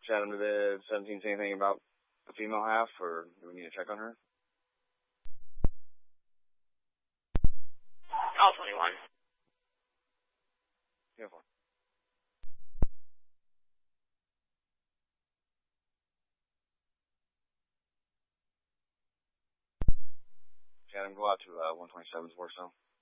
Chatham, did the 17 say anything about the female half, or do we need to check on her? All 21. Beautiful. Chatham, go out to 127's Warsaw.